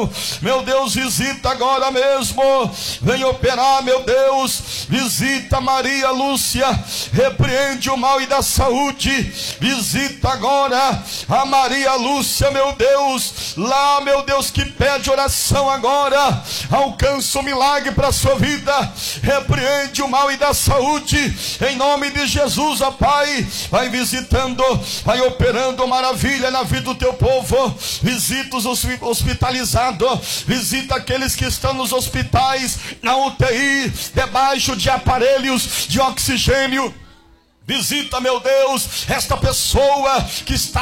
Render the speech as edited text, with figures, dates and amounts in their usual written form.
coração. Meu Deus, visita agora mesmo. Vem operar, meu Deus. Visita Maria Lúcia. Repreende o mal e da saúde. Visita agora a Maria Lúcia, meu Deus. Lá, meu Deus, que pede oração agora. Alcança o milagre para a sua vida. Repreende o mal e da saúde. Em nome de Jesus, ó Pai. Vai visitando, vai operando maravilha na vida do teu povo. Visita os hospitalizados. Visita aqueles que estão nos hospitais, na UTI, debaixo de aparelhos de oxigênio. Visita, meu Deus, esta pessoa que está